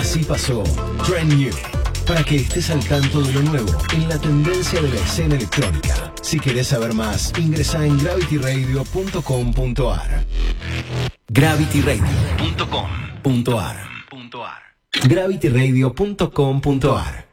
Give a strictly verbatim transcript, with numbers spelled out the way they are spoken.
Así pasó Trend New, para que estés al tanto de lo nuevo en la tendencia de la escena electrónica. Si querés saber más, ingresa en gravity radio punto com punto a r. gravity radio punto com punto a r. gravity radio punto com punto a r.